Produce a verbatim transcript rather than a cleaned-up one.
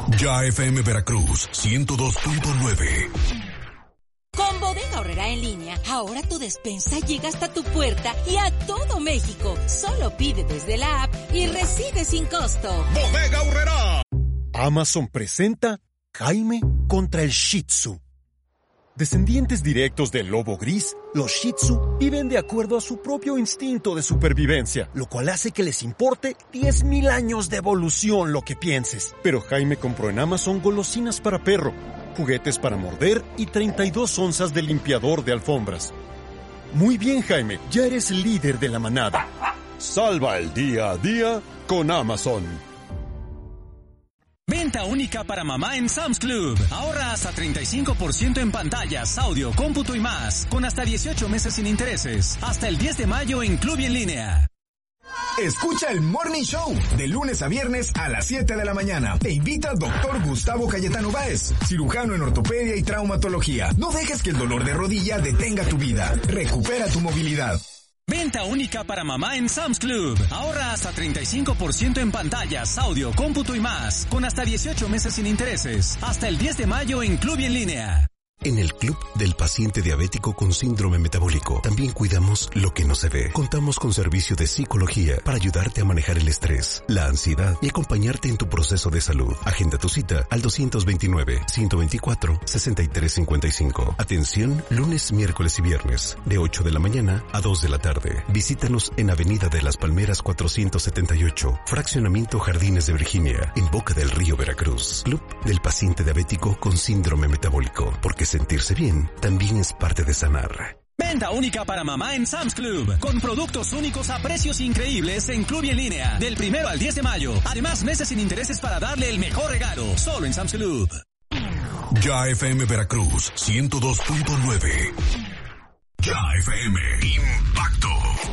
Ya F M Veracruz ciento dos punto nueve. Con Bodega Aurrerá en línea, ahora tu despensa llega hasta tu puerta y a todo México. Solo pide desde la app y recibe sin costo. Bodega Aurrerá. Amazon presenta Jaime contra el Shih Tzu. Descendientes directos del lobo gris, los Shih Tzu viven de acuerdo a su propio instinto de supervivencia, lo cual hace que les importe diez mil años de evolución lo que pienses. Pero Jaime compró en Amazon golosinas para perro, juguetes para morder y treinta y dos onzas de limpiador de alfombras. Muy bien, Jaime, ya eres líder de la manada. Salva el día a día con Amazon. Venta única para mamá en Sam's Club. Ahorra hasta treinta y cinco por ciento en pantallas, audio, cómputo y más, con hasta dieciocho meses sin intereses. Hasta el diez de mayo en Club y en línea. Escucha el Morning Show de lunes a viernes a las siete de la mañana. Te invita doctor Gustavo Cayetano Báez, cirujano en ortopedia y traumatología. No dejes que el dolor de rodilla detenga tu vida. Recupera tu movilidad. Venta única para mamá en Sam's Club. Ahorra hasta treinta y cinco por ciento en pantallas, audio, cómputo y más, con hasta dieciocho meses sin intereses. Hasta el diez de mayo en Club y en línea. En el Club del Paciente Diabético con Síndrome Metabólico también cuidamos lo que no se ve. Contamos con servicio de psicología para ayudarte a manejar el estrés, la ansiedad y acompañarte en tu proceso de salud. Agenda tu cita al dos veintinueve, ciento veinticuatro, sesenta y tres cincuenta y cinco. Atención lunes, miércoles y viernes de ocho de la mañana a dos de la tarde. Visítanos en Avenida de las Palmeras cuatrocientos setenta y ocho, Fraccionamiento Jardines de Virginia, en Boca del Río, Veracruz. Club del Paciente Diabético con Síndrome Metabólico, porque sentirse bien también es parte de sanar. Venta única para mamá en Sam's Club, con productos únicos a precios increíbles en Club y en línea, del primero al diez de mayo. Además, meses sin intereses para darle el mejor regalo, solo en Sam's Club. Ya F M Veracruz ciento dos punto nueve. Ya F M.